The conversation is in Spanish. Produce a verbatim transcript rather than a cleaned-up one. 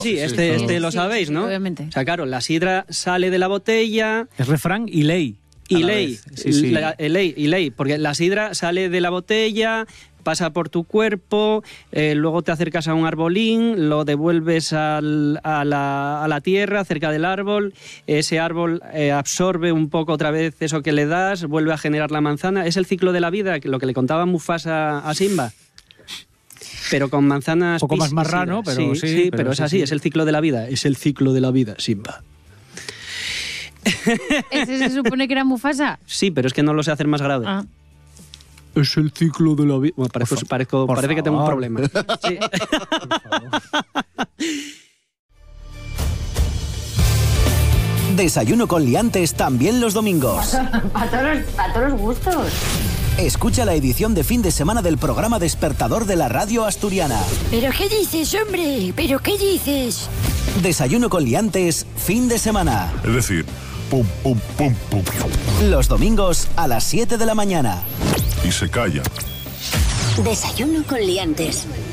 Sí, este, este lo sabéis, ¿no? Obviamente. O sea, claro, la sidra sale de la botella... Es refrán y ley. Y ley, sí, sí. La, ley, y ley, porque la sidra sale de la botella, pasa por tu cuerpo, eh, luego te acercas a un arbolín, lo devuelves al, a, la, a la tierra, cerca del árbol, ese árbol eh, absorbe un poco otra vez eso que le das, vuelve a generar la manzana. Es el ciclo de la vida, lo que le contaba Mufasa a Simba. Pero con manzanas... Un poco más marrano, pero sí, sí. sí, pero, pero es sí, así, sí. es el ciclo de la vida, es el ciclo de la vida, Simba. ¿Ese se supone que era Mufasa? Sí, pero es que no lo sé hacer más grave. Ah. Es el ciclo de la vida. Bueno, parezco, Por fa- parezco, por parece que tengo un favor. problema. Sí. Desayuno con liantes también los domingos. Para todos, los- para todos los gustos. Escucha la edición de fin de semana del programa Despertador de la radio asturiana. ¿Pero qué dices, hombre? ¿Pero qué dices? Desayuno con liantes, fin de semana. Es decir, pum, pum, pum, pum. Los domingos a las siete de la mañana. Y se calla. Desayuno con liantes.